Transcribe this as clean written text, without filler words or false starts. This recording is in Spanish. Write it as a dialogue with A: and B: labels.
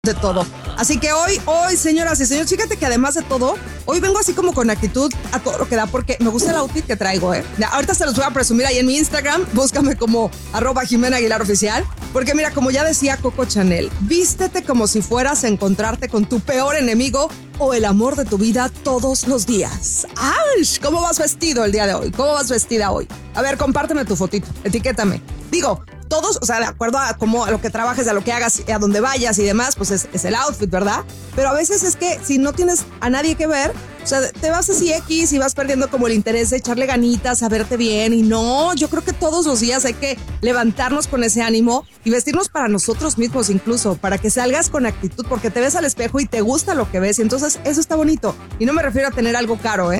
A: de todo. Así que hoy, señoras y señores, fíjate que además de todo, hoy vengo así como con actitud a todo lo que da, porque me gusta el outfit que traigo, Ya, ahorita se los voy a presumir ahí en mi Instagram, búscame como @JimenaAguilarOficial, porque mira, como ya decía Coco Chanel, vístete como si fueras a encontrarte con tu peor enemigo o el amor de tu vida todos los días. ¡Ay! ¿Cómo vas vestido el día de hoy? ¿Cómo vas vestida hoy? A ver, compárteme tu fotito, etiquétame. Digo, todos, o sea, de acuerdo a cómo, a lo que trabajes, a lo que hagas, a donde vayas y demás, pues es el outfit, ¿verdad? Pero a veces es que si no tienes a nadie que ver, o sea, te vas así X y vas perdiendo como el interés de echarle ganitas, a verte bien. Y no, yo creo que todos los días hay que levantarnos con ese ánimo y vestirnos para nosotros mismos incluso, para que salgas con actitud, porque te ves al espejo y te gusta lo que ves y entonces eso está bonito. Y no me refiero a tener algo caro,